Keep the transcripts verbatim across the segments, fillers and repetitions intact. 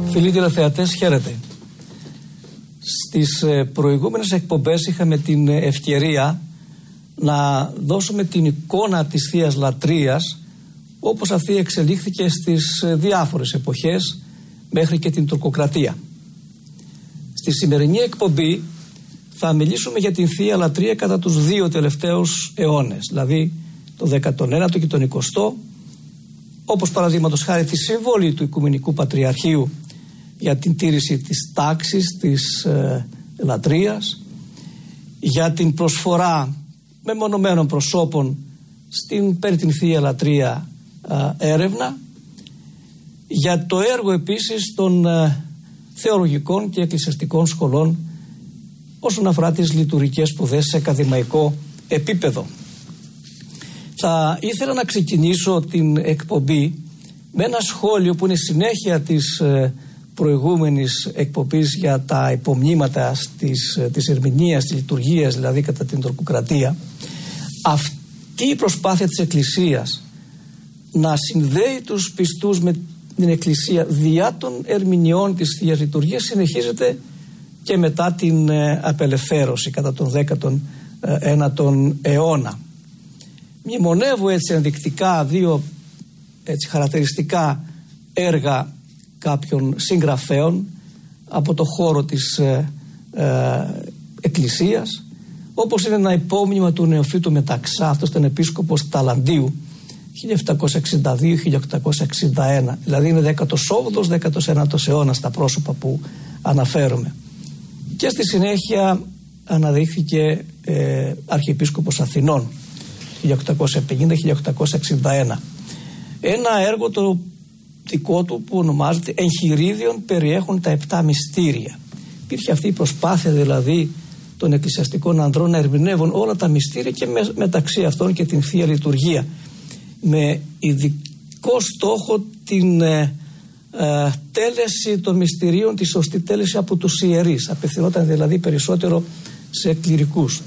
Φίλοι τηλεθεατές, χαίρετε. Στις προηγούμενες εκπομπές είχαμε την ευκαιρία να δώσουμε την εικόνα της Θείας Λατρείας όπως αυτή εξελίχθηκε στις διάφορες εποχές μέχρι και την τουρκοκρατία. Στη σημερινή εκπομπή θα μιλήσουμε για την Θεία Λατρεία κατά τους δύο τελευταίους αιώνες, δηλαδή το δέκατο ένατο και τον εικοστό, όπως παραδείγματος χάρη τη συμβολή του Οικουμενικού Πατριαρχείου για την τήρηση της τάξης, της ε, λατρείας, για την προσφορά μεμονωμένων προσώπων στην περί την Θεία Λατρεία ε, έρευνα, για το έργο επίσης των ε, θεολογικών και εκκλησιαστικών σχολών όσον αφορά τις λειτουργικές σπουδές σε ακαδημαϊκό επίπεδο. Θα ήθελα να ξεκινήσω την εκπομπή με ένα σχόλιο που είναι συνέχεια της ε, προηγούμενης εκπομπής για τα υπομνήματα της, της ερμηνείας, της λειτουργίας, δηλαδή κατά την τουρκοκρατία. Αυτή η προσπάθεια της Εκκλησίας να συνδέει τους πιστούς με την Εκκλησία διά των ερμηνεών της Θείας Λειτουργίας συνεχίζεται και μετά την ε, απελευθέρωση κατά τον δέκατο ένατο αιώνα. Μνημονεύω έτσι ενδεικτικά δύο έτσι, χαρακτηριστικά έργα κάποιων συγγραφέων από το χώρο της ε, ε, Εκκλησίας, όπως είναι ένα υπόμνημα του Νεοφύτου Μεταξά, αυτός ήταν επίσκοπος Ταλαντίου χίλια επτακόσια εξήντα δύο με χίλια οκτακόσια εξήντα ένα, δηλαδή είναι δέκατος όγδοος δέκατος ένατος αιώνας τα πρόσωπα που αναφέρομαι. Και στη συνέχεια αναδείχθηκε ε, Αρχιεπίσκοπος Αθηνών χίλια οκτακόσια πενήντα με χίλια οκτακόσια εξήντα ένα. Ένα έργο το δικό του που ονομάζεται «Εγχειρίδιον περιέχουν τα επτά μυστήρια». Υπήρχε αυτή η προσπάθεια δηλαδή των εκκλησιαστικών ανδρών να ερμηνεύουν όλα τα μυστήρια και με, μεταξύ αυτών και την Θεία Λειτουργία, με ειδικό στόχο την ε, ε, τέλεση των μυστηρίων, τη σωστή τέλεση από τους ιερείς. Απευθυνόταν δηλαδή περισσότερο σε κληρικούς.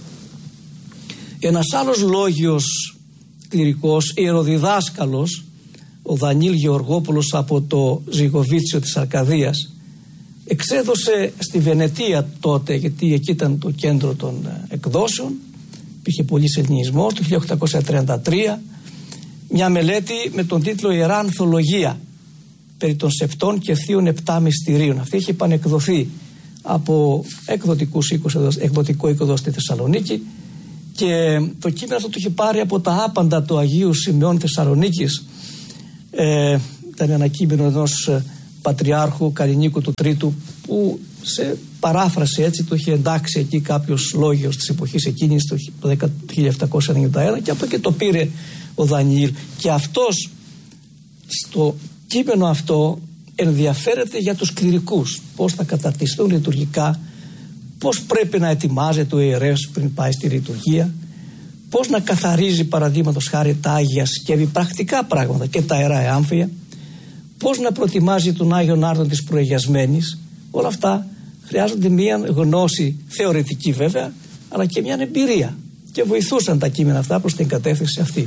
Ένας άλλος λόγιος κληρικός, ιεροδιδάσκαλος, ο Δανίλ Γεωργόπουλος από το Ζυγοβίτσιο της Αρκαδίας, εξέδωσε στη Βενετία τότε, γιατί εκεί ήταν το κέντρο των εκδόσεων, υπήρχε πολύς ελληνισμός, το χίλια οκτακόσια τριάντα τρία, μια μελέτη με τον τίτλο «Ιερά Ανθολογία» περί των σεπτών και θείων επτά μυστηρίων. Αυτή έχει επανεκδοθεί από εκδοτικούς οίκους, εκδοτικό οίκο στη Θεσσαλονίκη, και το κείμενο αυτό το είχε πάρει από τα άπαντα του Αγίου Σημεών Θεσσαλονίκης. Ε, ήταν ένα κείμενο ενός Πατριάρχου Καλλινίκου του Τρίτου, που σε παράφραση έτσι το είχε εντάξει εκεί κάποιος λόγιος της εποχής εκείνης, το χίλια επτακόσια ενενήντα ένα, και από εκεί το πήρε ο Δανιήλ. Και αυτός στο κείμενο αυτό ενδιαφέρεται για τους κληρικούς, πώς θα καταρτιστούν λειτουργικά, πώς πρέπει να ετοιμάζεται ο ιερέας πριν πάει στη λειτουργία, πώς να καθαρίζει παραδείγματος χάρη τα Άγια Σκεύη, πρακτικά πράγματα, και τα Ιερά Εάμφια, πώς να προετοιμάζει τον Άγιον Άρτον της προεγιασμένης. Όλα αυτά χρειάζονται μια γνώση θεωρητική βέβαια, αλλά και μια εμπειρία, και βοηθούσαν τα κείμενα αυτά προς την κατεύθυνση αυτή.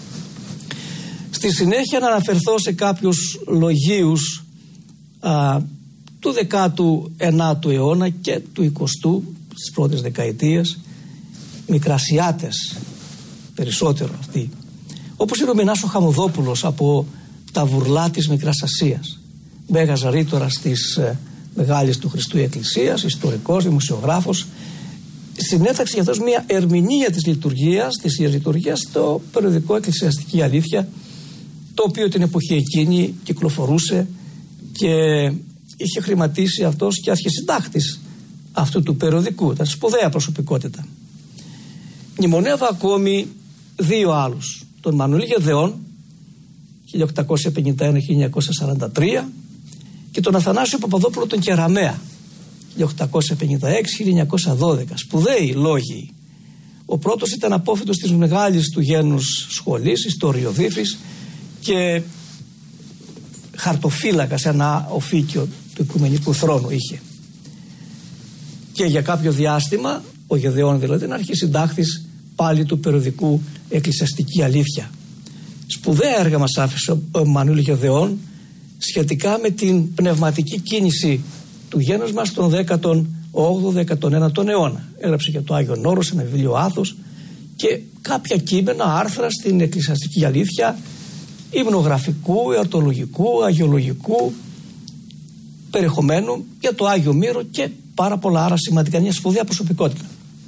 Στη συνέχεια να αναφερθώ σε κάποιους λογίους α, του δέκατου ένατου αιώνα και του εικοστού, στις πρώτες δεκαετίες, μικρασιάτες περισσότερο αυτοί, όπως είναι ο Μινάς ο Χαμοδόπουλος από τα Βουρλά της Μικράς Ασίας, μέγας ρήτορας της ε, Μεγάλης του Χριστού Εκκλησίας, ιστορικός, δημοσιογράφος. Συνέταξε για αυτός μια ερμηνεία της λειτουργίας, της Ιερής Λειτουργίας, στο περιοδικό Εκκλησιαστική Αλήθεια, το οποίο την εποχή εκείνη κυκλοφορούσε και είχε χρηματίσει αυτός και αρχισυντάκτης αυτού του περιοδικού. Ήταν σπουδαία προσωπικότητα. Μνημονεύω ακόμη δύο άλλους, τον Μανουήλ Γεδεών χίλια οκτακόσια πενήντα ένα με χίλια εννιακόσια σαράντα τρία και τον Αθανάσιο Παπαδόπουλο τον Κεραμέα χίλια οκτακόσια πενήντα έξι με χίλια εννιακόσια δώδεκα. Σπουδαίοι λόγοι. Ο πρώτος ήταν απόφοιτος της μεγάλης του γένους σχολής, ιστοριοδίφης, και χαρτοφύλακα σε ένα οφίκιο του Οικουμενικού Θρόνου είχε. Και για κάποιο διάστημα ο Γεδεών δηλαδή ήταν αρχισυντάκτης πάλι του περιοδικού Εκκλησιαστική Αλήθεια. Σπουδαία έργα μας άφησε ο Μανουήλ Γεδεών σχετικά με την πνευματική κίνηση του γένους μας τον δέκατον όγδοο δέκατον ένατο αιώνα. Έγραψε και το Άγιον Όρος, ένα βιβλίο Άθος, και κάποια κείμενα, άρθρα στην εκκλησιαστική αλήθεια υμνογραφικού, εορτολογικού, αγιολογικού περιεχομένου για το Άγιο Μύρο και πάρα πολλά άλλα σημαντικά. Μια σπουδαία προσωπικότητα.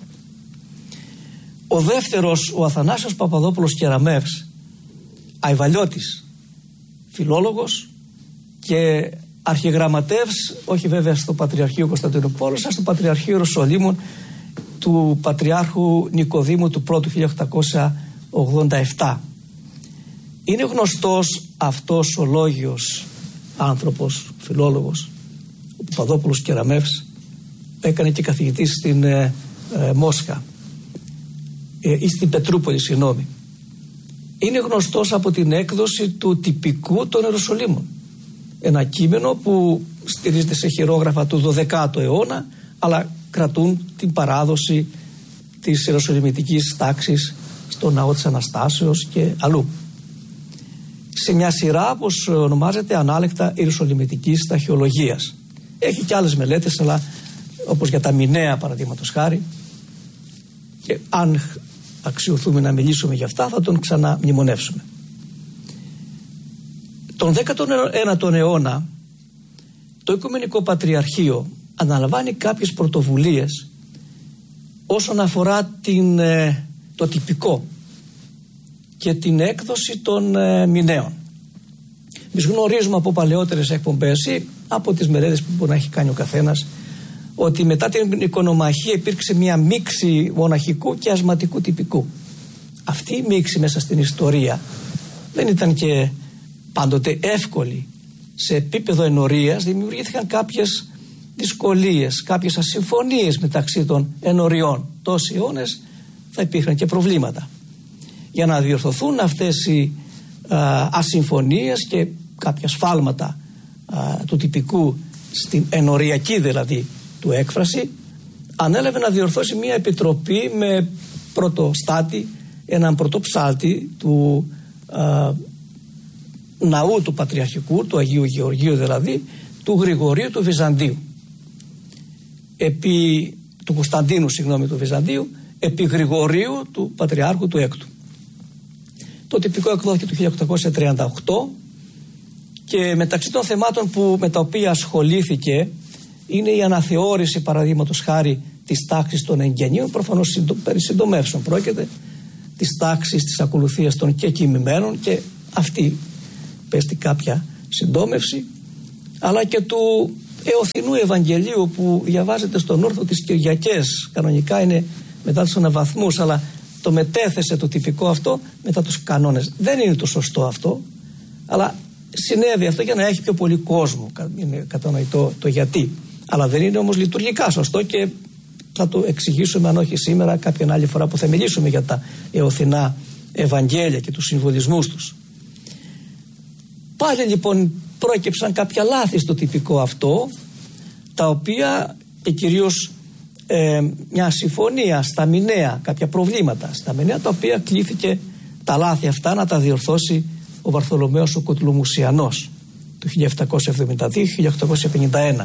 Ο δεύτερος, ο Αθανάσιος Παπαδόπουλος Κεραμεύς, αϊβαλιώτης, φιλόλογος και αρχιγραμματεύς, όχι βέβαια στο Πατριαρχείο Κωνσταντινούπολης, αλλά στο Πατριαρχείο Ιεροσολύμων του Πατριάρχου Νικοδήμου του πρώτου χίλια οκτακόσια ογδόντα επτά. Είναι γνωστός αυτός ο λόγιος άνθρωπος, φιλόλογος, ο Παπαδόπουλος Κεραμεύς, έκανε και καθηγητής στην ε, ε, Μόσχα ε, ή στην Πετρούπολη, συγγνώμη. Είναι γνωστός από την έκδοση του τυπικού των Ιεροσολύμων. Ένα κείμενο που στηρίζεται σε χειρόγραφα του δωδεκάτου αιώνα, αλλά κρατούν την παράδοση της ιεροσολυμητικής τάξης στο Ναό της Αναστάσεως και αλλού. Σε μια σειρά, όπως ονομάζεται, ανάλεκτα ιεροσολυμητικής ταχυολογίας. Έχει και άλλες μελέτες, αλλά όπως για τα μηνέα παραδείγματος χάρη, και αν αξιοθούμε να μιλήσουμε για αυτά θα τον ξαναμνημονεύσουμε. Τον δέκατο ένατο αιώνα το Οικουμενικό Πατριαρχείο αναλαμβάνει κάποιες πρωτοβουλίες όσον αφορά την, το τυπικό και την έκδοση των ε, μηνέων. Εμείς γνωρίζουμε από παλαιότερες εκπομπές ή από τις μελέτες που μπορεί να έχει κάνει ο καθένας ότι μετά την οικονομαχία υπήρξε μια μίξη μοναχικού και ασματικού τυπικού. Αυτή η μίξη μέσα στην ιστορία δεν ήταν και πάντοτε εύκολη. Σε επίπεδο ενορίας δημιουργήθηκαν κάποιες δυσκολίες, κάποιες ασυμφωνίες μεταξύ των ενωριών. Τόσοι αιώνες θα υπήρχαν και προβλήματα. Για να διορθωθούν αυτές οι α, ασυμφωνίες και κάποια σφάλματα α, του τυπικού στην ενοριακή δηλαδή του έκφραση, ανέλαβε να διορθώσει μια επιτροπή με πρωτοστάτη έναν πρωτοψάλτη του α, ναού του Πατριαρχικού, του Αγίου Γεωργίου δηλαδή, του Γρηγορίου του Βυζαντίου, επί, του Κωνσταντίνου συγγνώμη του Βυζαντίου, επί Γρηγορίου του Πατριάρχου του Έκτου. Το τυπικό εκδόθηκε το χίλια οκτακόσια τριάντα οκτώ και μεταξύ των θεμάτων που, με τα οποία ασχολήθηκε είναι η αναθεώρηση παραδείγματος χάρη της τάξης των εγγενείων, προφανώς περί συντομεύσεων πρόκειται, της τάξης της ακολουθίας των κεκοιμημένων, και αυτή πέστη κάποια συντόμευση, αλλά και του Εωθινού Ευαγγελίου που διαβάζεται στον όρθο τις Κυριακές. Κανονικά είναι μετά τους αναβαθμούς, αλλά το μετέθεσε το τυπικό αυτό μετά τους κανόνες. Δεν είναι το σωστό αυτό, αλλά συνέβη αυτό για να έχει πιο πολύ κόσμο. Είναι κατανοητό το γιατί. Αλλά δεν είναι όμως λειτουργικά σωστό και θα το εξηγήσουμε, αν όχι σήμερα, κάποια άλλη φορά που θα μιλήσουμε για τα Εωθινά Ευαγγέλια και τους συμβολισμούς τους. Πάλι λοιπόν πρόκειψαν κάποια λάθη στο τυπικό αυτό, τα οποία και κυρίως ε, μια συμφωνία στα μηνέα, κάποια προβλήματα στα μηνέα, τα οποία κλήθηκε τα λάθη αυτά να τα διορθώσει ο Βαρθολομαίος ο Κοτλουμουσιανός το χίλια επτακόσια εβδομήντα δύο χίλια οκτακόσια πενήντα ένα.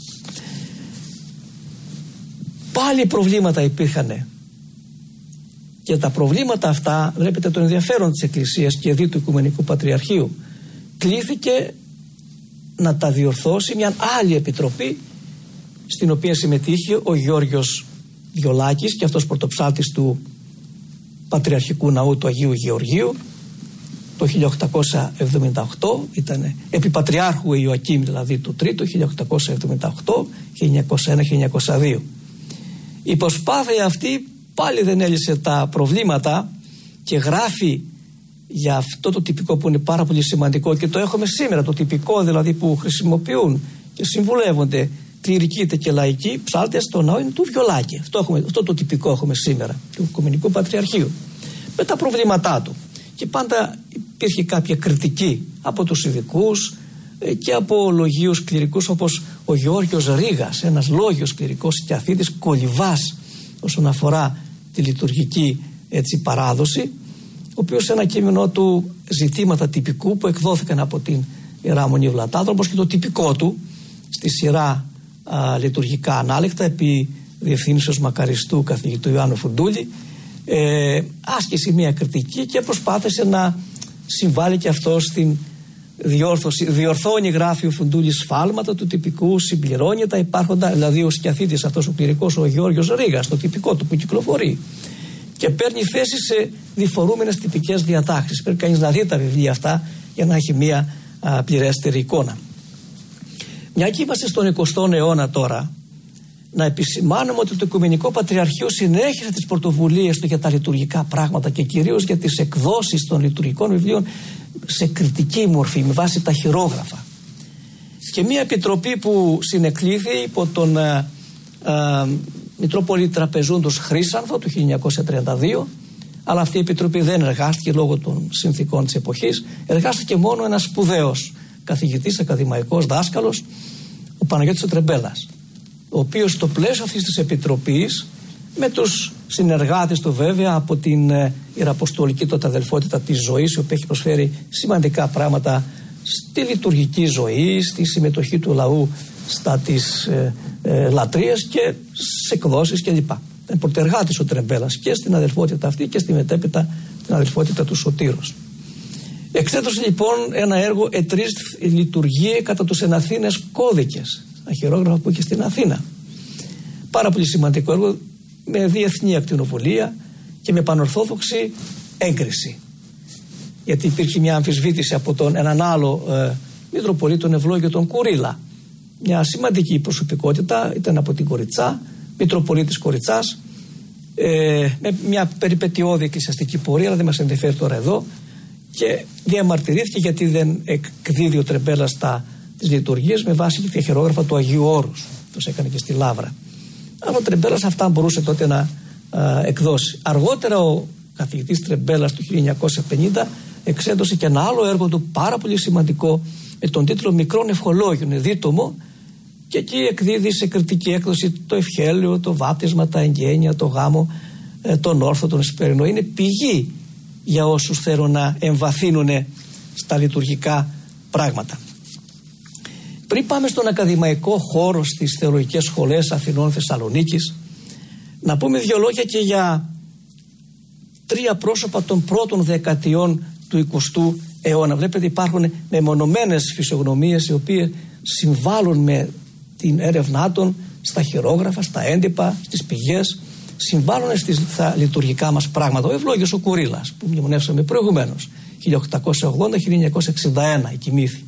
Πάλι προβλήματα υπήρχαν, και τα προβλήματα αυτά, βλέπετε το ενδιαφέρον της Εκκλησίας και δι του Οικουμενικού Πατριαρχείου, κλήθηκε να τα διορθώσει μια άλλη επιτροπή, στην οποία συμμετείχε ο Γιώργος Βιολάκης, και αυτός πρωτοψάλτης του Πατριαρχικού Ναού του Αγίου Γεωργίου το χίλια οκτακόσια εβδομήντα οκτώ, ήταν επί Πατριάρχου Ιωακήμ δηλαδή του Τρίτου, χίλια οκτακόσια εβδομήντα οκτώ χίλια εννιακόσια ένα χίλια εννιακόσια δύο. Η προσπάθεια αυτή πάλι δεν έλυσε τα προβλήματα και γράφει για αυτό το τυπικό που είναι πάρα πολύ σημαντικό, και το έχουμε σήμερα, το τυπικό δηλαδή που χρησιμοποιούν και συμβουλεύονται κληρικοί και λαϊκοί ψάλτες στο ναό, είναι του Βιολάκη. Αυτό, έχουμε, αυτό το τυπικό έχουμε σήμερα, του Οικουμενικού Πατριαρχείου, με τα προβλήματά του. Και πάντα υπήρχε κάποια κριτική από τους ειδικούς και από λογίους κληρικούς, όπως ο Γεώργιος Ρήγας, ένας λόγιος κληρικός και αθήτης κολυβάς όσον αφορά τη λειτουργική έτσι, παράδοση, ο οποίος σε ένα κείμενό του «Ζητήματα τυπικού» που εκδόθηκαν από την Ιερά Μονή Βλατάδρομος και το τυπικό του στη σειρά α, λειτουργικά ανάλεκτα επί διευθύνσεως μακαριστού καθηγητού Ιωάννου Φουντούλη, ε, άσκησε μια κριτική και προσπάθησε να συμβάλλει και αυτό στην διόρθωση. Διορθώνει, γράφει ο Φουντούλης, σφάλματα του τυπικού, συμπληρώνει τα υπάρχοντα, δηλαδή ο σκιαθίτης αυτός ο κληρικός, ο Γεώργιος Ρήγας, το τυπικό του που κυκλοφορεί, και παίρνει θέση σε διφορούμενες τυπικές διατάξεις. Πρέπει κανείς να δει τα βιβλία αυτά για να έχει μια α, πληρέστερη εικόνα. Μια και είμαστε στον εικοστό αιώνα τώρα, να επισημάνουμε ότι το Οικουμενικό Πατριαρχείο συνέχισε τις πρωτοβουλίες του για τα λειτουργικά πράγματα και κυρίως για τις εκδόσεις των λειτουργικών βιβλίων σε κριτική μορφή με βάση τα χειρόγραφα. Και μια επιτροπή που συνεκλήθη υπό τον ε, ε, Μητρόπολη Τραπεζούντος Χρύσανθο του χίλια εννιακόσια τριάντα δύο, αλλά αυτή η επιτροπή δεν εργάστηκε λόγω των συνθήκων της εποχής. Εργάστηκε μόνο ένας σπουδαίος καθηγητής, ακαδημαϊκός δάσκαλος, ο Παναγιώτης ο Τρεμπέλας, ο οποίος στο πλαίσιο αυτής της επιτροπής, με τους συνεργάτες του βέβαια από την ε, Ιεραποστολική τότε αδελφότητα της ζωής, η οποία έχει προσφέρει σημαντικά πράγματα στη λειτουργική ζωή, στη συμμετοχή του λαού στα της ε, ε, λατρείας και σε εκδόσεις κλπ. Ήταν πρωτεργάτης ο Τρεμπέλας και στην αδελφότητα αυτή και στη μετέπειτα την αδελφότητα του Σωτήρος. Εξέτωσε λοιπόν ένα έργο «Ετρίστ λειτουργίε κατά τους εναθήνες κώδικες», τα χειρόγραφα που είχε στην Αθήνα. Πάρα πολύ σημαντικό έργο, με διεθνή ακτινοβολία και με πανορθόδοξη έγκριση. Γιατί υπήρχε μια αμφισβήτηση από τον έναν άλλο ε, Μητροπολίτη, τον Ευλόγιο τον Κουρίλα. Μια σημαντική προσωπικότητα, ήταν από την Κοριτσά, Μητροπολίτης Κοριτσάς, ε, με μια περιπετειώδη εκκλησιαστική πορεία, αλλά δεν μας ενδιαφέρει τώρα εδώ, και διαμαρτυρήθηκε γιατί δεν εκδίδει ο Τρεμπέλας τα τις λειτουργίες με βάση και τα χειρόγραφα του Αγίου Όρους. Τους έκανε και στη Λαύρα. Αλλά ο Τρεμπέλας αυτά μπορούσε τότε να α, εκδώσει. Αργότερα ο καθηγητής Τρεμπέλας του χίλια εννιακόσια πενήντα εξέδωσε και ένα άλλο έργο του πάρα πολύ σημαντικό με τον τίτλο «Μικρόν Ευχολόγιον», είναι δίτομο, και εκεί εκδίδει σε κριτική έκδοση το ευχέλιο, το βάπτισμα, τα εγγένεια, το γάμο, ε, τον όρθο, τον εσπερινό. Είναι πηγή για όσους θέλουν να εμβαθύνουν στα λειτουργικά πράγματα. Πριν πάμε στον ακαδημαϊκό χώρο στις θεολογικές σχολές Αθηνών, Θεσσαλονίκης, να πούμε δύο λόγια και για τρία πρόσωπα των πρώτων δεκαετιών του εικοστού αιώνα. Βλέπετε υπάρχουν μεμονωμένες φυσιογνωμίες οι οποίες συμβάλλουν με την έρευνά των στα χειρόγραφα, στα έντυπα, στις πηγές, συμβάλλουν στα λειτουργικά μας πράγματα. Ο Ευλόγιος ο Κουρίλας που μνημονεύσαμε προηγουμένως, χίλια οκτακόσια ογδόντα με χίλια εννιακόσια εξήντα ένα, η Κοιμήθη.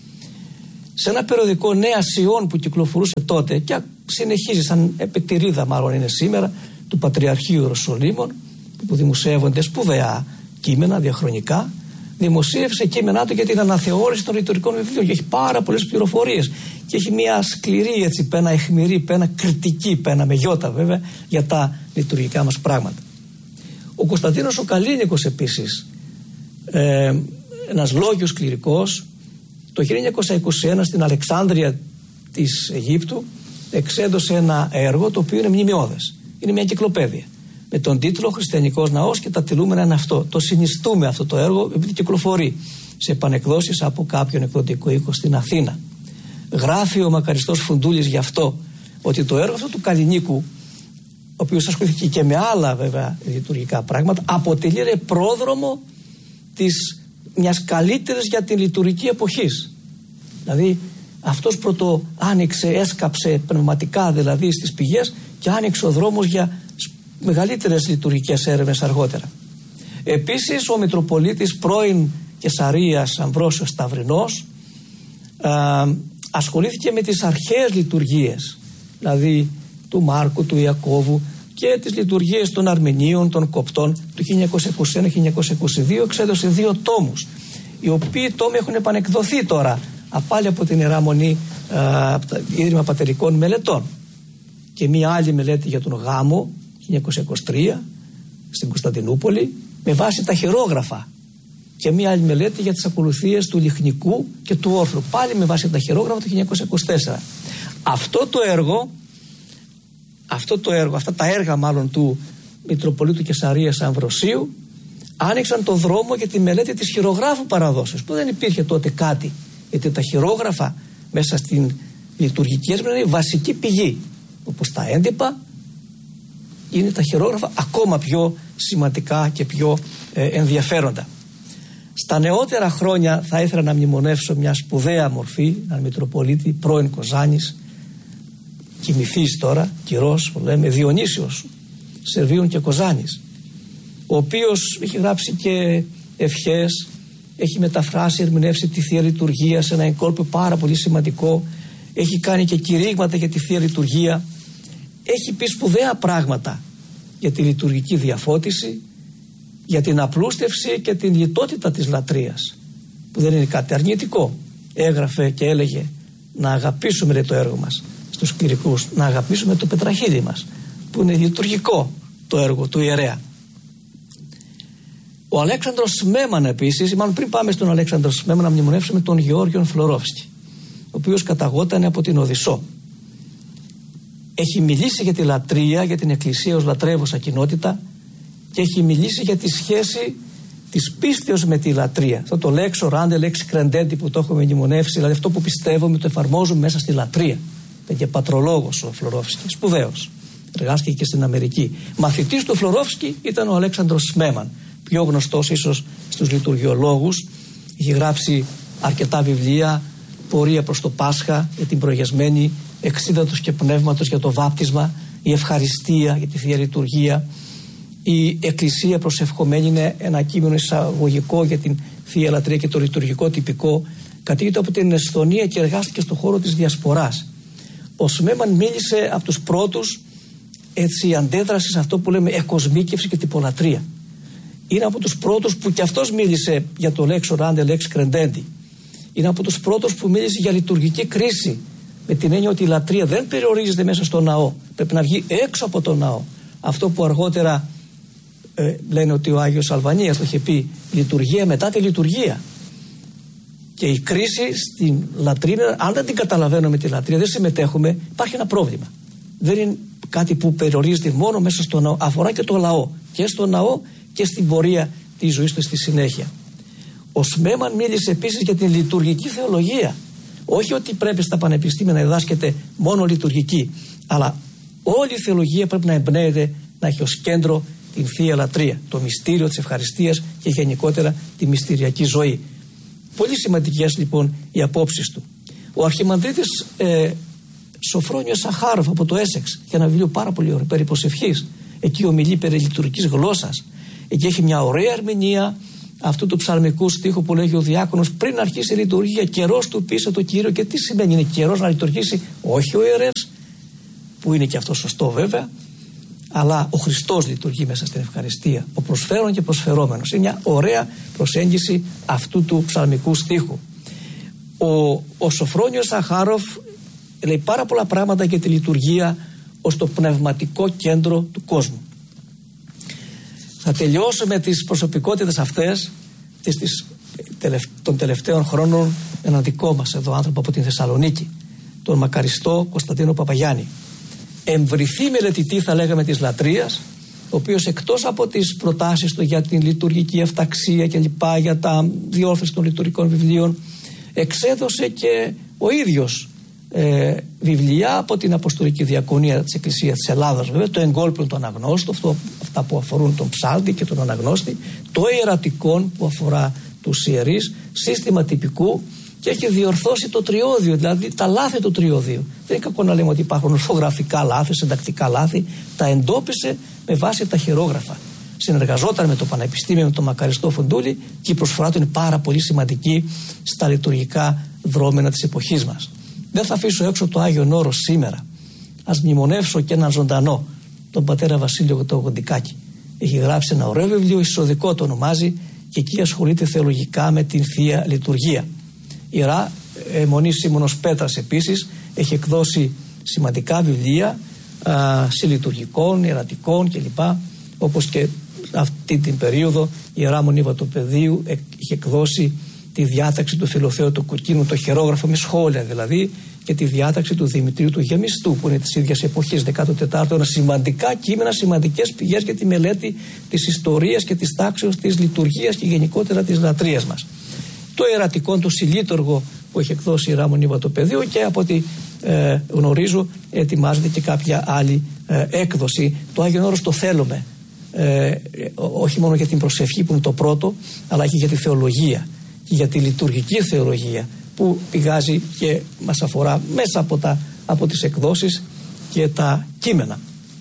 Σε ένα περιοδικό Νέα Σιών που κυκλοφορούσε τότε και συνεχίζει σαν επιτηρίδα μάλλον είναι σήμερα του Πατριαρχείου Ιεροσολύμων, που δημοσιεύονται σπουδαία κείμενα διαχρονικά, δημοσίευσε κείμενά του για την αναθεώρηση των λειτουργικών βιβλίων και έχει πάρα πολλές πληροφορίες και έχει μια σκληρή έτσι, πένα αιχμηρή, πένα κριτική, πένα με γιώτα βέβαια, για τα λειτουργικά μας πράγματα. Ο Κωνσταντίνος ο Καλίνικος επίσης, ε, ένας λόγιος κληρικός, το χίλια εννιακόσια είκοσι ένα στην Αλεξάνδρεια της Αιγύπτου εξέδωσε ένα έργο το οποίο είναι μνημειώδες. Είναι μια εγκυκλοπαίδεια με τον τίτλο «Χριστιανικός Ναός και τα τιλούμενα είναι αυτό». Το συνιστούμε αυτό το έργο επειδή κυκλοφορεί σε επανεκδόσεις από κάποιον εκδοτικό οίκο στην Αθήνα. Γράφει ο μακαριστός Φουντούλης γι' αυτό, ότι το έργο αυτό του Καλινίκου, ο οποίος ασχολήθηκε και με άλλα βέβαια λειτουργικά πράγματα, αποτελεί ρε πρόδρομο της μιας καλύτερης για την λειτουργική εποχής. Δηλαδή αυτός πρώτο άνοιξε, έσκαψε πνευματικά δηλαδή στις πηγές και άνοιξε ο δρόμος για μεγαλύτερες λειτουργικές έρευνες αργότερα. Επίσης ο Μητροπολίτης πρώην Κεσαρίας Αμβρόσιος Σταυρινός α, ασχολήθηκε με τις αρχαίες λειτουργίες, δηλαδή του Μάρκου, του Ιακώβου και τις λειτουργίες των Αρμενίων, των Κοπτών. Το χίλια εννιακόσια είκοσι ένα με χίλια εννιακόσια είκοσι δύο εξέδωσε δύο τόμους, οι οποίοι τόμοι έχουν επανεκδοθεί τώρα πάλι από την Ιερά Μονή, από το Ίδρυμα Πατερικών Μελετών, και μία άλλη μελέτη για τον γάμο χίλια εννιακόσια είκοσι τρία στην Κωνσταντινούπολη με βάση τα χειρόγραφα, και μία άλλη μελέτη για τις ακολουθίες του λιχνικού και του όρθρου πάλι με βάση τα χειρόγραφα του χίλια εννιακόσια είκοσι τέσσερα. Αυτό το έργο αυτό το έργο, αυτά τα έργα μάλλον του Μητροπολίτου Κεσαρίας Αμβροσίου άνοιξαν το δρόμο για τη μελέτη της χειρογράφου παραδόσεως, που δεν υπήρχε τότε κάτι Γιατί τα χειρόγραφα μέσα στην λειτουργική έσμευρα είναι βασική πηγή. Όπως τα έντυπα είναι τα χειρόγραφα ακόμα πιο σημαντικά και πιο ε, ενδιαφέροντα. Στα νεότερα χρόνια θα ήθελα να μνημονεύσω μια σπουδαία μορφή, έναν Μητροπολίτη πρώην Κοζάνης, κοιμηθείς τώρα, κυρός, λέμε Διονύσιος, Σερβίων και Κοζάνης, ο οποίος έχει γράψει και ευχές, έχει μεταφράσει, ερμηνεύσει τη Θεία Λειτουργία σε ένα εγκόλπο πάρα πολύ σημαντικό, έχει κάνει και κηρύγματα για τη Θεία Λειτουργία, έχει πει σπουδαία πράγματα για τη λειτουργική διαφώτιση, για την απλούστευση και την λιτότητα της λατρείας, που δεν είναι κάτι αρνητικό. Έγραφε και έλεγε να αγαπήσουμε το έργο μας στους κληρικούς, να αγαπήσουμε το πετραχύλι μας, που είναι λειτουργικό το έργο του ιερέα. Ο Αλέξανδρος Σμέμαν επίσης, μάλλον πριν πάμε στον Αλέξανδρο Σμέμαν, να μνημονεύσουμε τον Γεώργιον Φλωρόφσκι, ο οποίος καταγόταν από την Οδυσσό. Έχει μιλήσει για τη λατρεία, για την Εκκλησία ως λατρεύουσα κοινότητα, και έχει μιλήσει για τη σχέση της πίστεως με τη λατρεία. Αυτό το λέξο ράντε, λέξη κρεντέντη που το έχουμε μνημονεύσει, δηλαδή αυτό που πιστεύουμε το εφαρμόζουμε μέσα στη λατρεία. Ήταν και πατρολόγος ο Φλωρόφσκι, σπουδαίος. Εργάστηκε και στην Αμερική. Μαθητής του Φλωρόφσκι ήταν ο Αλέξανδρος Σμέμαν, πιο γνωστός ίσως στους λειτουργιολόγους. Έχει γράψει αρκετά βιβλία, πορεία προς το Πάσχα για την προγιασμένη, εξίδατος και πνεύματος για το βάπτισμα, η ευχαριστία για τη Θεία Λειτουργία, η Εκκλησία προσευχομένη είναι ένα κείμενο εισαγωγικό για την Θεία Λατρεία και το λειτουργικό τυπικό. Κατήγεται από την Εσθονία και εργάστηκε στον χώρο της Διασποράς. Ο Σμέμαν μίλησε από τους πρώτους, έτσι, αντέδραση σε αυτό που λέμε εκοσμίκευση και τυπολατρεία. Είναι από τους πρώτους που κι αυτός μίλησε για το λέξο ράντε, λέξη κρεντέντη. Είναι από τους πρώτους που μίλησε για λειτουργική κρίση, με την έννοια ότι η λατρεία δεν περιορίζεται μέσα στο ναό, πρέπει να βγει έξω από το ναό. Αυτό που αργότερα ε, λένε ότι ο Άγιος Αλβανίας το είχε πει, λειτουργία μετά τη λειτουργία. Και η κρίση στην λατρεία, αν δεν την καταλαβαίνουμε τη λατρεία, δεν συμμετέχουμε, υπάρχει ένα πρόβλημα. Δεν είναι κάτι που περιορίζεται μόνο μέσα στο ναό, αφορά και το λαό, και στο ναό και στην πορεία της ζωής του στη συνέχεια. Ο Σμέμαν μίλησε επίσης για την λειτουργική θεολογία. Όχι ότι πρέπει στα πανεπιστήμια να διδάσκεται μόνο λειτουργική, αλλά όλη η θεολογία πρέπει να εμπνέεται, να έχει ως κέντρο την Θεία Λατρεία, το μυστήριο της ευχαριστίας και γενικότερα τη μυστηριακή ζωή. Πολύ σημαντικές λοιπόν οι απόψεις του. Ο Αρχιμανδρίτης ε, Σοφρόνιος Σαχάροφ από το Έσεξ, για ένα βιβλίο πάρα πολύ ωραίο, περί προσευχής. Εκεί ομιλεί περί λειτουργικής γλώσσας. Εκεί έχει μια ωραία ερμηνεία αυτού του ψαλμικού στίχου που λέγει ο διάκονος πριν αρχίσει η λειτουργία, καιρός του πείσε το Κύριο. Και τι σημαίνει, είναι καιρός να λειτουργήσει όχι ο ιερεύς, που είναι και αυτό σωστό βέβαια, αλλά ο Χριστός λειτουργεί μέσα στην ευχαριστία, ο προσφέρον και προσφερόμενος. Είναι μια ωραία προσέγγιση αυτού του ψαλμικού στίχου. Ο, ο Σοφρόνιος Σαχάροφ λέει πάρα πολλά πράγματα για τη λειτουργία ως το πνευματικό κέντρο του κόσμου. Θα τελειώσω με τις προσωπικότητες αυτές τις, τις, των τελευταίων χρόνων, έναν δικό μας εδώ άνθρωπο από την Θεσσαλονίκη, τον μακαριστό Κωνσταντίνο Παπαγιάννη. Εμβριθή μελετητή, θα λέγαμε, της λατρείας, ο οποίος εκτός από τις προτάσεις του για την λειτουργική αυταξία και λοιπά, για τα διόρθωση των λειτουργικών βιβλίων, εξέδωσε και ο ίδιος ε, βιβλία από την Αποστολική Διακονία της Εκκλησίας της Ελλάδας, βέβαια, το εγκόλπιον του αναγνώστου, αυτό, αυτά που αφορούν τον ψάλτη και τον αναγνώστη, το ιερατικόν που αφορά τους ιερείς, σύστημα τυπικού, και έχει διορθώσει το τριώδιο, δηλαδή τα λάθη του τριωδίου. Δεν είναι κακό να λέμε ότι υπάρχουν ορθογραφικά λάθη, συντακτικά λάθη. Τα εντόπισε με βάση τα χειρόγραφα. Συνεργαζόταν με το Πανεπιστήμιο, με τον μακαριστό Φουντούλη, και η προσφορά του είναι πάρα πολύ σημαντική στα λειτουργικά δρόμενα της εποχής μας. Δεν θα αφήσω έξω το Άγιον Όρος σήμερα. Ας μνημονεύσω και έναν ζωντανό, τον πατέρα Βασίλειο το Γοντικάκη. Έχει γράψει ένα ωραίο βιβλίο, εισοδικό το ονομάζει, και εκεί ασχολείται θεολογικά με την Θεία Λειτουργία. Ιερά ε, Μονή Σίμωνος Πέτρας επίσης έχει εκδώσει σημαντικά βιβλία α, συλλειτουργικών, ιερατικών κλπ. Όπως και αυτή την περίοδο η Ιερά Μονή Βατοπεδίου ε, έχει εκδώσει τη διάταξη του Φιλοθέου του Κοκκίνου, το χειρόγραφο με σχόλια δηλαδή, και τη διάταξη του Δημητρίου του Γεμιστού, που είναι της ίδιας εποχής, δέκατο τέταρτο αιώνα. Σημαντικά κείμενα, σημαντικές πηγές για τη μελέτη της ιστορίας και της τάξεως της λειτουργίας και γενικότερα της λατρείας μας. Το ιερατικό, το συλλήτουργο που έχει εκδώσει η Ράμον Ιβατοπεδίου, και από ό,τι ε, γνωρίζω ετοιμάζεται και κάποια άλλη ε, έκδοση. Το Άγιον Όρος το θέλουμε, ε, όχι μόνο για την προσευχή που είναι το πρώτο, αλλά και για τη θεολογία και για τη λειτουργική θεολογία που πηγάζει και μας αφορά μέσα από, τα, από τις εκδόσεις και τα κείμενα.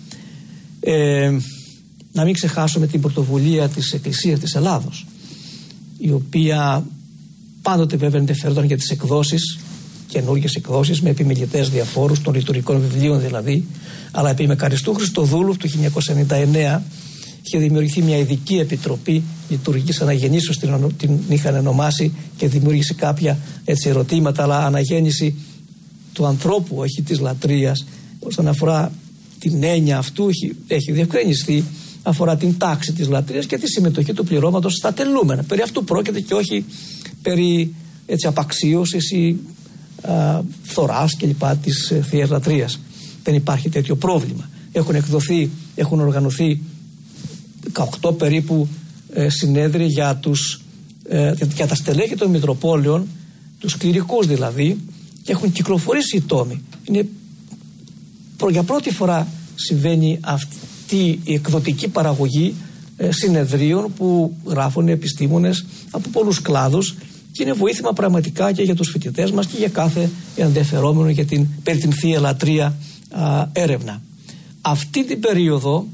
Ε, να μην ξεχάσουμε την πρωτοβουλία της Εκκλησίας της Ελλάδος, η οποία πάντοτε βέβαια ενδιαφέρονταν για τις εκδόσεις, καινούργιες εκδόσεις με επιμελητές διαφόρους, των λειτουργικών βιβλίων δηλαδή, αλλά επί Μακαριστού Χριστοδούλου του χίλια εννιακόσια ενενήντα εννέα είχε δημιουργηθεί μια ειδική επιτροπή λειτουργικής αναγεννήσεως, την, την είχαν ονομάσει, και δημιούργησε κάποια έτσι ερωτήματα, αλλά αναγέννηση του ανθρώπου, όχι της λατρείας. Όσον αφορά την έννοια αυτού, έχει, έχει διευκρινιστεί, αφορά την τάξη της λατρείας και τη συμμετοχή του πληρώματος στα τελούμενα. Περί αυτού πρόκειται και όχι περί έτσι απαξίωσης ή α, φθοράς κλπ. Της ε, Θείας Λατρείας. Δεν υπάρχει τέτοιο πρόβλημα. Έχουν εκδοθεί, έχουν οργανωθεί δεκαοκτώ περίπου ε, συνέδρια για, τους, ε, για τα στελέχη των Μητροπόλεων, τους κληρικούς δηλαδή, και έχουν κυκλοφορήσει οι τόμοι. Είναι, προ, για πρώτη φορά συμβαίνει αυτή η εκδοτική παραγωγή ε, συνεδρίων που γράφουν επιστήμονες από πολλούς κλάδους, και είναι βοήθημα πραγματικά και για τους φοιτητές μας και για κάθε ενδιαφερόμενο για την, περί την Θεία Λατρεία α, έρευνα. Αυτή την περίοδο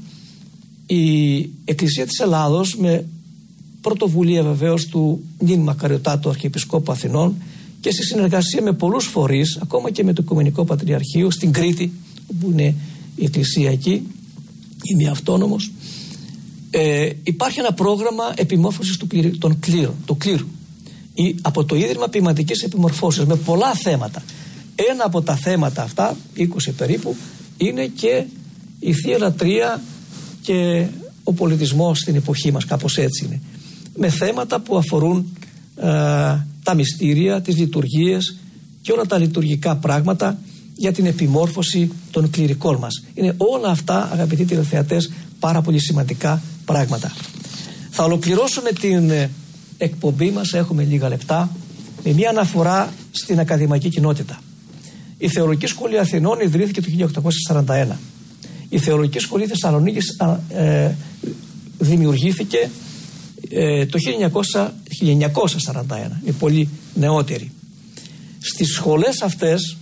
η Εκκλησία της Ελλάδος, με πρωτοβουλία βεβαίως του νυν Μακαριωτάτου Αρχιεπισκόπου Αθηνών και σε συνεργασία με πολλούς φορείς, ακόμα και με το Οικουμενικό Πατριαρχείο στην Κρήτη, που είναι η Εκκλησία εκεί, είναι αυτόνομος, ε, υπάρχει ένα πρόγραμμα επιμόρφωσης του, κλήρου, των κλήρων, του κλήρου, ή από το Ίδρυμα Ποιηματικής Επιμορφώσεως, με πολλά θέματα. Ένα από τα θέματα αυτά, είκοσι περίπου, είναι και η Θεία Λατρεία και ο πολιτισμός στην εποχή μας, κάπως έτσι είναι, με θέματα που αφορούν ε, τα μυστήρια, τις λειτουργίες και όλα τα λειτουργικά πράγματα για την επιμόρφωση των κληρικών μας. Είναι όλα αυτά, αγαπητοί τηλεθεατές, πάρα πολύ σημαντικά πράγματα. Θα ολοκληρώσουμε την εκπομπή μας, έχουμε λίγα λεπτά, με μια αναφορά στην ακαδημαϊκή κοινότητα. Η Θεολογική Σχολή Αθηνών ιδρύθηκε το χίλια οκτακόσια σαράντα ένα. Η Θεολογική Σχολή Θεσσαλονίκης ε, δημιουργήθηκε ε, το χίλια εννιακόσια σαράντα ένα. Είναι πολύ νεότερη. Στις σχολές αυτές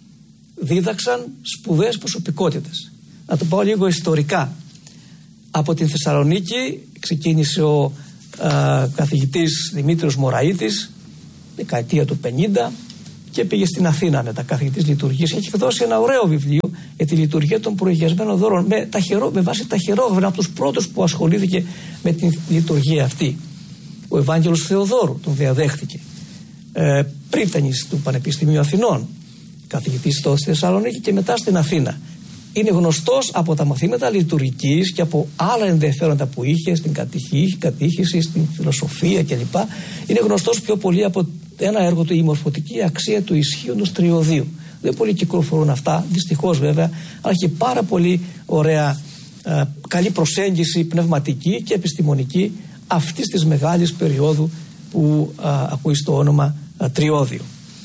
δίδαξαν σπουδαίες προσωπικότητες. Να το πάω λίγο ιστορικά. Από την Θεσσαλονίκη ξεκίνησε ο ε, καθηγητής Δημήτριος Μωραΐτης, δεκαετία του πενήντα, και πήγε στην Αθήνα μετά, καθηγητής λειτουργίας. Έχει εκδώσει ένα ωραίο βιβλίο για τη λειτουργία των προηγιασμένων δώρων με, τα χειρό, με βάση τα χειρόγραφα, από τους πρώτους που ασχολήθηκε με τη λειτουργία αυτή. Ο Ευάγγελος Θεοδόρου τον διαδέχθηκε. Ε, πρίτανης του Πανεπιστημίου Αθηνών, καθηγητής στο Θεσσαλονίκη και μετά στην Αθήνα. Είναι γνωστός από τα μαθήματα λειτουργικής και από άλλα ενδιαφέροντα που είχε στην κατήχηση, στην φιλοσοφία κλπ. Είναι γνωστός πιο πολύ από ένα έργο του, η μορφωτική αξία του ισχύοντος τριωδίου. Δεν πολύ κυκλοφορούν αυτά, δυστυχώς βέβαια, αλλά έχει πάρα πολύ ωραία, ε, καλή προσέγγιση πνευματική και επιστημονική αυτής της μεγάλης περίοδου που ε, ακούει στο όνομα ε, τριώδιο.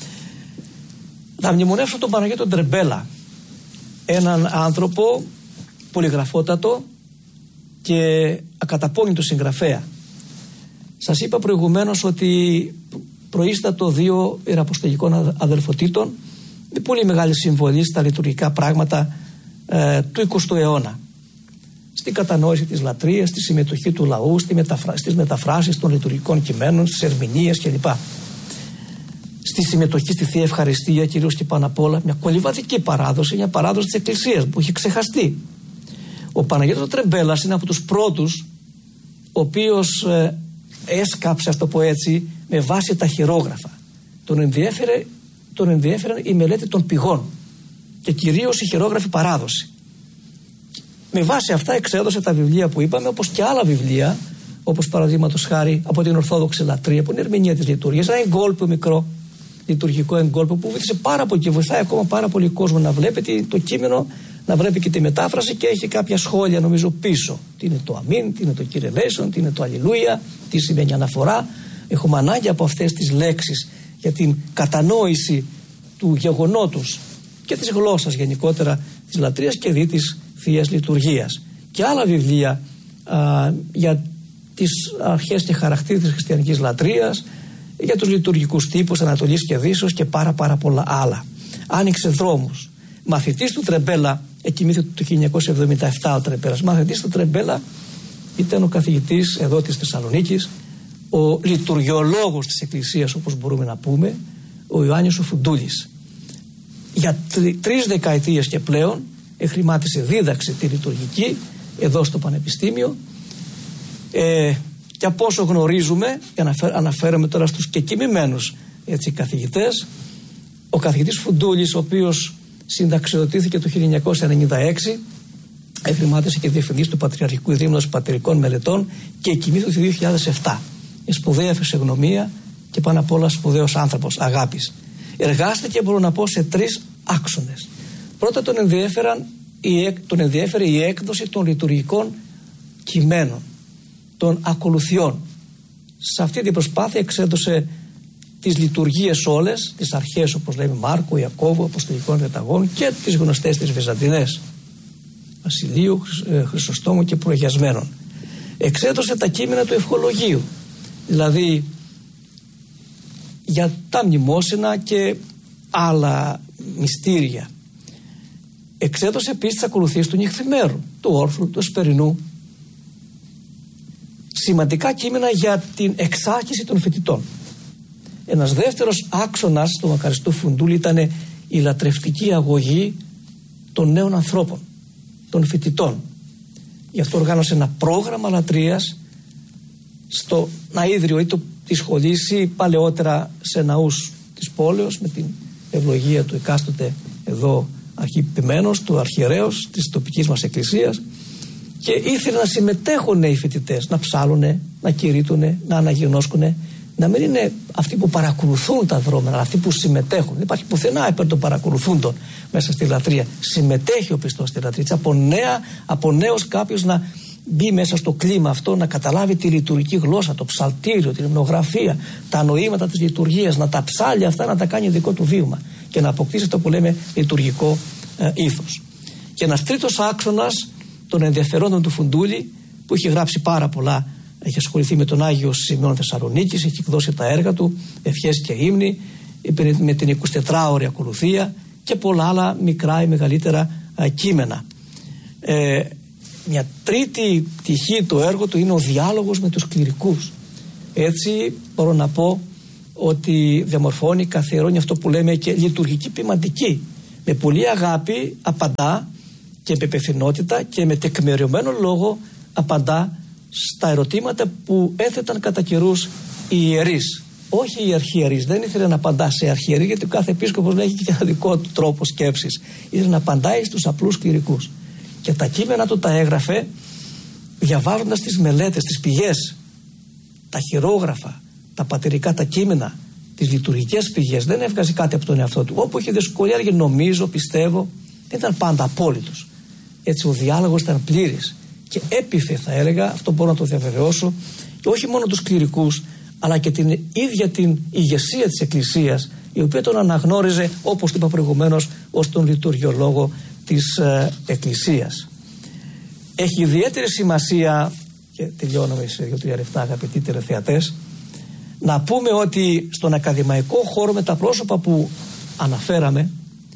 Θα μνημονεύσω τον Παναγιώτο Ντρεμπέλα, έναν άνθρωπο πολυγραφότατο και ακαταπώνητο συγγραφέα. Σας είπα προηγουμένως ότι προείστατο δύο ιεραποστολικών αδελφοτήτων με πολύ μεγάλη συμβολή στα λειτουργικά πράγματα ε, του εικοστού αιώνα. Στην κατανόηση της λατρείας, στη συμμετοχή του λαού, στη μεταφρα... στις μεταφράσεις των λειτουργικών κειμένων, στις ερμηνείες κλπ. Στη συμμετοχή στη Θεία Ευχαριστία, κυρίως και πάνω απ' όλα, μια κολυμβατική παράδοση, μια παράδοση της Εκκλησίας που έχει ξεχαστεί. Ο Παναγιώτος Τρεμπέλας είναι από τους πρώτους, ο οποίος ε, έσκαψε, ας το πω έτσι, με βάση τα χειρόγραφα. Τον ενδιέφερε, τον ενδιέφερε η μελέτη των πηγών και κυρίως η χειρόγραφη παράδοση. Με βάση αυτά εξέδωσε τα βιβλία που είπαμε, όπως και άλλα βιβλία, όπως παραδείγματος χάρη από την Ορθόδοξη Λατρεία, που είναι ερμηνεία της λειτουργίας, ένα εγκόλπο μικρό, λειτουργικό εγκόλπο που βοήθησε πάρα πολύ και βοηθάει ακόμα πάρα πολύ κόσμο να βλέπει το κείμενο, να βλέπει και τη μετάφραση, και έχει κάποια σχόλια νομίζω πίσω. Τι είναι το αμήν, τι είναι το Κύριε Λέησον, τι είναι το αλληλούια, τι σημαίνει αναφορά. Έχουμε ανάγκη από αυτές τις λέξεις για την κατανόηση του γεγονότος και της γλώσσας γενικότερα της λατρείας και δι της Θείας Λειτουργίας. Και άλλα βιβλία α, για τις αρχές και χαρακτήρες της χριστιανικής λατρείας, για τους λειτουργικούς τύπους Ανατολής και Δύσεως και πάρα πάρα πολλά άλλα. Άνοιξε δρόμους. Μαθητής του Τρεμπέλα, εκοιμήθη το χίλια εννιακόσια εβδομήντα επτά ο Τρεμπέλας, μαθητής του Τρεμπέλα ήταν ο καθηγητής εδώ της Θεσσαλονίκης, ο λειτουργιολόγος της Εκκλησίας, όπως μπορούμε να πούμε, ο Ιωάννης ο Φουντούλης. Για τρι, τρεις δεκαετίες και πλέον εχρημάτισε, δίδαξε τη λειτουργική εδώ στο Πανεπιστήμιο, ε, και από όσο γνωρίζουμε, αναφέρ, αναφέρομαι τώρα στους κεκοιμημένους έτσι, καθηγητές, ο καθηγητής Φουντούλης, ο οποίος συνταξιοδοτήθηκε το χίλια εννιακόσια ενενήντα έξι, εχρημάτισε και διευθυντής του Πατριαρχικού Ιδρύματος Πατερικών Μελετών και εκοιμήθη το δύο χιλιάδες επτά. Με σπουδαία φυσιογνωμία και πάνω απ' όλα σπουδαίος άνθρωπος αγάπης. Εργάστηκε, μπορώ να πω, σε τρεις άξονες. Πρώτα τον, τον ενδιέφερε η έκδοση των λειτουργικών κειμένων, των ακολουθιών. Σε αυτή την προσπάθεια εξέδωσε τις λειτουργίες όλες, τις αρχές όπως λέμε Μάρκο, Ιακώβου, Αποστολικών Διαταγών και τις γνωστές τις Βυζαντινές, Βασιλείου, Χρυσοστόμου και Προαγιασμένων. Εξέδωσε τα κείμενα του ευχολογίου, δηλαδή για τα μνημόσυνα και άλλα μυστήρια. Εξέδωσε επίσης τις ακολουθίες του νυχθημέρου, του όρθρου, του εσπερινού. Σημαντικά κείμενα για την εξάρχιση των φοιτητών. Ένας δεύτερος άξονας του μακαριστού Φουντούλη ήταν η λατρευτική αγωγή των νέων ανθρώπων, των φοιτητών. Γι' αυτό οργάνωσε ένα πρόγραμμα λατρείας στο ναΐδριο ή το, της σχολής ή παλαιότερα σε ναούς της πόλεως, με την ευλογία του εκάστοτε εδώ αρχιπημένος, του αρχιερέως της τοπικής μας εκκλησίας, και ήθελε να συμμετέχουν οι φοιτητές, να ψάλουνε, να κηρύττουνε, να αναγινώσκουνε, να μην είναι αυτοί που παρακολουθούν τα δρόμενα, αλλά αυτοί που συμμετέχουν. Δεν υπάρχει πουθενά υπέρ των παρακολουθούντων μέσα στη λατρεία. Συμμετέχει ο πιστός στη λατρεία. Από, νέα, από νέος κάποιος να μπει μέσα στο κλίμα αυτό, να καταλάβει τη λειτουργική γλώσσα, το ψαλτήριο, την υμνογραφία, τα νοήματα της λειτουργίας, να τα ψάλει αυτά, να τα κάνει δικό του βίωμα και να αποκτήσει το που λέμε λειτουργικό ε, ήθος. Και ένας τρίτος άξονας των ενδιαφερόντων του Φουντούλη, που είχε γράψει πάρα πολλά, έχει ασχοληθεί με τον Άγιο Σημειών Θεσσαλονίκης, έχει εκδώσει τα έργα του, ευχές και ύμνοι, με την εικοσιτετράωρη ακολουθία και πολλά άλλα μικρά ή μεγαλύτερα α, κείμενα. Ε, μια τρίτη πτυχή του έργου του είναι ο διάλογος με τους κληρικούς. Έτσι μπορώ να πω ότι διαμορφώνει, καθιερώνει αυτό που λέμε και λειτουργική ποιηματική. Με πολλή αγάπη απαντά και με υπευθυνότητα και με τεκμηριωμένο λόγο απαντά στα ερωτήματα που έθεταν κατά καιρούς οι ιερείς. Όχι οι αρχιερείς, δεν ήθελε να απαντά σε αρχιερεί, γιατί ο κάθε επίσκοπος έχει και ένα δικό του τρόπο σκέψης. Ήθελε να απαντάει στους απλούς κληρικούς. Και τα κείμενα του τα έγραφε διαβάζοντας τις μελέτες, τις πηγές, τα χειρόγραφα, τα πατερικά τα κείμενα, τις λειτουργικές πηγές. Δεν έβγαζε κάτι από τον εαυτό του. Όπου είχε δυσκολία, έλεγε νομίζω, πιστεύω, δεν ήταν πάντα απόλυτος. Έτσι ο διάλογος ήταν πλήρης και έπιθε, θα έλεγα, αυτό μπορώ να το διαβεβαιώσω, και όχι μόνο τους κληρικούς, αλλά και την ίδια την ηγεσία της Εκκλησίας, η οποία τον αναγνώριζε, όπως το είπα προηγουμένως, ως τον λειτουργιολόγο της ε, Εκκλησίας. Έχει ιδιαίτερη σημασία, και τελειώνουμε σε δύο-τρία λεπτά αγαπητοί τηλεθεατές, να πούμε ότι στον ακαδημαϊκό χώρο με τα πρόσωπα που αναφέραμε,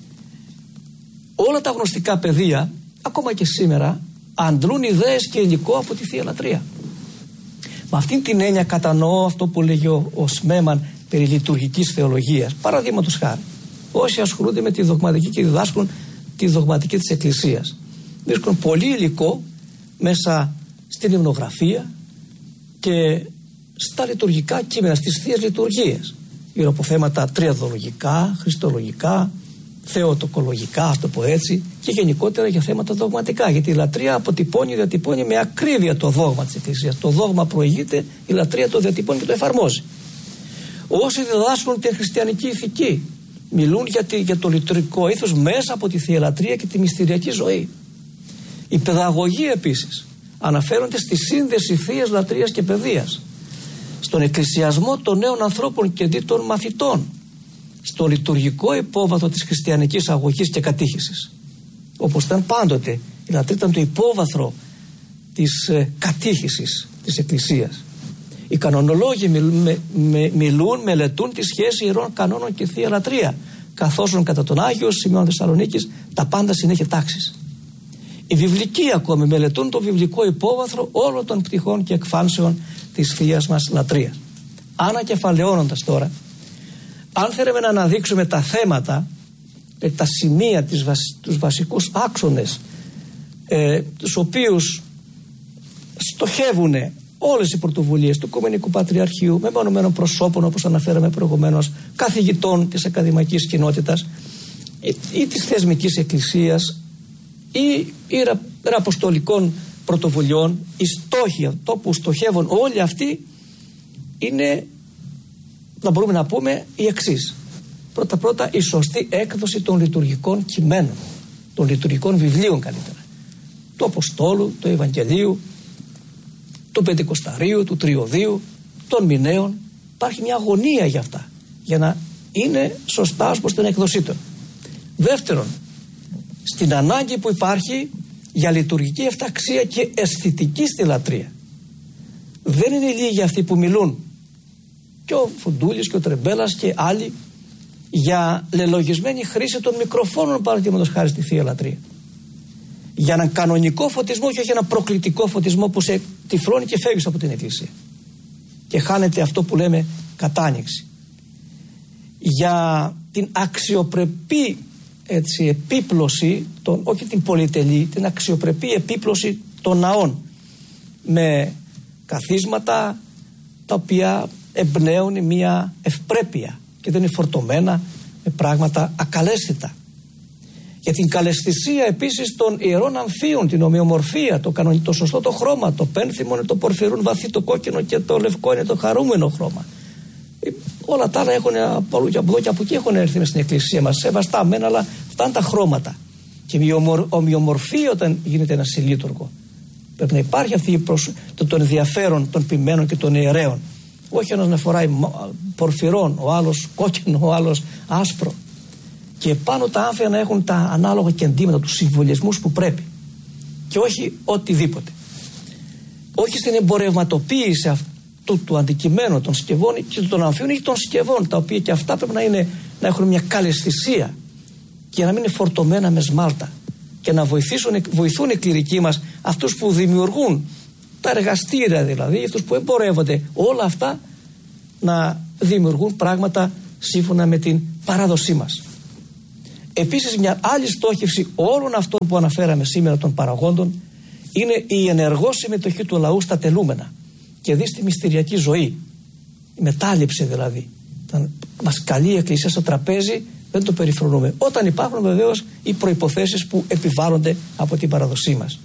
όλα τα γνωστικά πεδία, ακόμα και σήμερα, αντλούν ιδέες και υλικό από τη Θεία Λατρεία. Με αυτήν την έννοια κατανοώ αυτό που λέγει ο, ο Σμέμαν περί λειτουργικής θεολογίας. Παραδείγματος χάρη, όσοι ασχολούνται με τη δογματική και διδάσκουν τη δογματική της Εκκλησίας, βρίσκουν πολύ υλικό μέσα στην υμνογραφία και στα λειτουργικά κείμενα, στις Θείες Λειτουργίες, γύρω από θέματα τριαδολογικά, χριστολογικά, θεοτοκολογικά, ας το πω έτσι, και γενικότερα για θέματα δογματικά. Γιατί η λατρεία αποτυπώνει, διατυπώνει με ακρίβεια το δόγμα της Εκκλησίας. Το δόγμα προηγείται, η λατρεία το διατυπώνει και το εφαρμόζει. Όσοι διδάσκουν την χριστιανική ηθική, μιλούν για, τη, για το λειτουργικό ήθος μέσα από τη Θεία Λατρεία και τη μυστηριακή ζωή. Η παιδαγωγή επίσης αναφέρονται στη σύνδεση Θείας Λατρείας και παιδείας. στον εκκλησιασμό των νέων ανθρώπων και δι των μαθητών, στο λειτουργικό υπόβαθρο της χριστιανικής αγωγής και κατήχησης. Όπως ήταν πάντοτε, η λατρεία ήταν το υπόβαθρο της ε, κατήχησης της Εκκλησίας. Οι κανονολόγοι μιλ, με, με, μιλούν, μελετούν τη σχέση ιερών κανόνων και θεία λατρεία, καθώς κατά τον Άγιο Σημείων Θεσσαλονίκης τα πάντα συνέχεια τάξης. Οι βιβλικοί ακόμη μελετούν το βιβλικό υπόβαθρο όλων των πτυχών και εκφάνσεων της θείας μας λατρείας. Ανακεφαλαιώνοντας τώρα, αν θέλουμε να αναδείξουμε τα θέματα, τα σημεία, τις, τους βασικούς άξονες, ε, τους οποίους στοχεύουν όλες οι πρωτοβουλίες του Οικουμενικού Πατριαρχείου, μεμονωμένων προσώπων, όπως αναφέραμε προηγουμένως, καθηγητών της ακαδημαϊκής κοινότητας ή, ή της θεσμικής εκκλησίας ή, ή ρα, ραποστολικών πρωτοβουλειών, οι στόχοι, αυτό που στοχεύουν όλοι αυτοί είναι, να μπορούμε να πούμε, οι εξής. Πρώτα πρώτα η σωστή έκδοση των λειτουργικών κειμένων, των λειτουργικών βιβλίων καλύτερα, του Αποστόλου, του Ευαγγελίου, του Πεντηκοσταρίου, του Τριωδίου, των Μηναίων. Υπάρχει μια αγωνία για αυτά, για να είναι σωστά ως προς την έκδοσή των. Δεύτερον, στην ανάγκη που υπάρχει για λειτουργική εφταξία και αισθητική στη λατρεία. Δεν είναι λίγοι αυτοί που μιλούν, και ο Φουντούλης και ο Τρεμπέλας και άλλοι, για λελογισμένη χρήση των μικροφώνων, παραδείγματος χάρη στη Θεία Λατρεία. Για έναν κανονικό φωτισμό και όχι ένα προκλητικό φωτισμό που σε τυφλώνει και φεύγεις από την Εκκλησία. Και χάνεται αυτό που λέμε κατάνοιξη. Για την αξιοπρεπή έτσι, επίπλωση, των, όχι την πολυτελή, την αξιοπρεπή επίπλωση των ναών με καθίσματα τα οποία εμπνέουν μια ευπρέπεια και δεν είναι φορτωμένα με πράγματα ακαλέσθητα. Για την καλαισθησία επίσης των ιερών αμφίων, την ομοιομορφία, το, κανονι, το σωστό το χρώμα, το πένθυμο είναι το πορφυρούν βαθύ, το κόκκινο και το λευκό είναι το χαρούμενο χρώμα. Όλα τα άλλα έχουν από εδώ και από εκεί έχουν έρθει στην Εκκλησία μας, σεβαστά μεν, αλλά αυτά είναι τα χρώματα. Και η ομοιομορφία όταν γίνεται ένα συλλήτουργο. Πρέπει να υπάρχει αυτή η προσ... το, το ενδιαφέρον των ποιμένων και των ιερέων. Όχι ένας να φοράει πορφυρών, ο άλλος κόκκινο, ο άλλος άσπρο. Και πάνω τα άμφια να έχουν τα ανάλογα κεντήματα, τους συμβολισμούς που πρέπει. Και όχι οτιδήποτε. Όχι στην εμπορευματοποίηση αυτού του αντικειμένου των σκευών και των αμφίων ή των σκευών, τα οποία και αυτά πρέπει να, είναι, να έχουν μια καλαισθησία και να μην είναι φορτωμένα με σμάλτα. Και να βοηθήσουν, βοηθούν οι κληρικοί μας, αυτούς που δημιουργούν τα εργαστήρια δηλαδή, αυτούς που εμπορεύονται, όλα αυτά να δημιουργούν πράγματα σύμφωνα με την παράδοσή μας. Επίσης, μια άλλη στόχευση όλων αυτών που αναφέραμε σήμερα των παραγόντων είναι η ενεργό συμμετοχή του λαού στα τελούμενα και δει στη μυστηριακή ζωή. Η μετάληψη δηλαδή. Όταν μας καλεί η Εκκλησία στο τραπέζι, δεν το περιφρονούμε. Όταν υπάρχουν βεβαίως οι προϋποθέσεις που επιβάλλονται από την παραδοσή μας.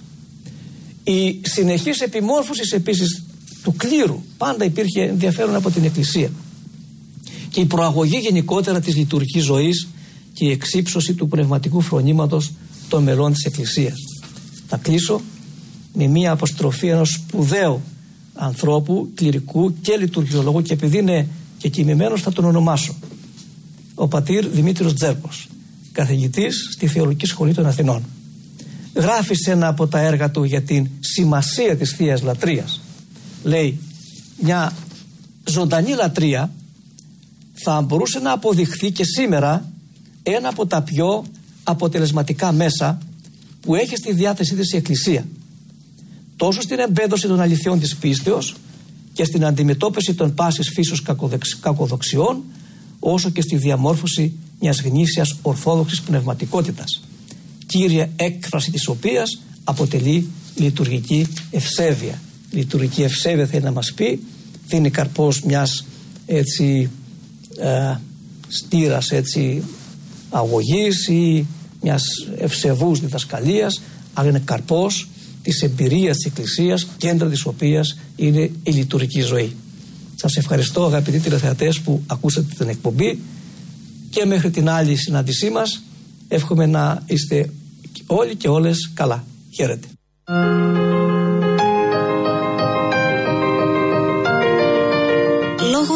Η συνεχής επιμόρφωση επίσης του κλήρου, πάντα υπήρχε ενδιαφέρον από την Εκκλησία. Και η προαγωγή γενικότερα της λειτουργικής ζωής και η εξύψωση του πνευματικού φρονήματος των μελών της Εκκλησίας. Θα κλείσω με μία αποστροφή ενός σπουδαίου ανθρώπου, κληρικού και λειτουργιολόγου, και επειδή είναι και κοιμημένος θα τον ονομάσω. Ο πατήρ Δημήτριος Τζέρπος, καθηγητής στη Θεολογική Σχολή των Αθηνών. Γράφει σε ένα από τα έργα του για την σημασία της Θείας Λατρείας. Λέει, μια ζωντανή λατρεία θα μπορούσε να αποδειχθεί και σήμερα ένα από τα πιο αποτελεσματικά μέσα που έχει στη διάθεσή της η Εκκλησία. Τόσο στην εμπέδωση των αληθιών της πίστεως και στην αντιμετώπιση των πάσης φύσεως κακοδοξιών, όσο και στη διαμόρφωση μιας γνήσιας ορθόδοξης πνευματικότητας, κύρια έκφραση της οποίας αποτελεί λειτουργική ευσέβεια. Λειτουργική ευσέβεια θέλει να μας πει, δίνει καρπός μιας έτσι ε, στήρας έτσι αγωγής ή μιας ευσεβούς διδασκαλίας, αλλά είναι καρπός της εμπειρίας της Εκκλησίας, κέντρο της οποίας είναι η λειτουργική ζωή. Σας ευχαριστώ αγαπητοί τηλεθεατές που ακούσατε την εκπομπή, και μέχρι την άλλη συνάντησή μας εύχομαι να είστε όλοι και όλες καλά. Χαίρετε.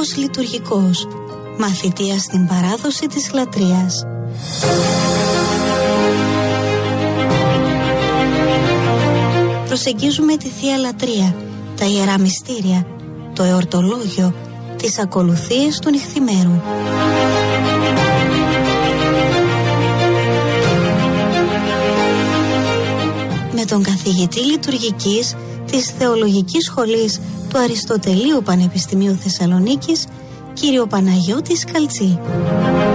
Θεολόγος λειτουργικός, μαθητείας στην παράδοση της λατρείας. Προσεγγίζουμε τη Θεία Λατρεία, τα Ιερά Μυστήρια, το εορτολόγιο, τις ακολουθίες του νυχθημέρου. Με τον καθηγητή λειτουργικής της Θεολογικής Σχολής του Αριστοτελείου Πανεπιστημίου Θεσσαλονίκης, κύριο Παναγιώτη Σκαλτσή.